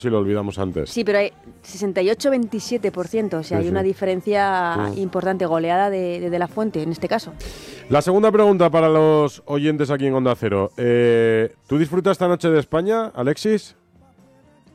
si lo olvidamos antes. Sí, pero hay 68-27%, o sea, Sí, hay sí. una diferencia importante, goleada de la Fuente en este caso. La segunda pregunta para los oyentes aquí en Onda Cero. ¿Tú disfrutas esta noche de España, Alexis?